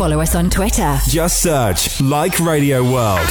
Follow us on Twitter. Just search Like Radio World.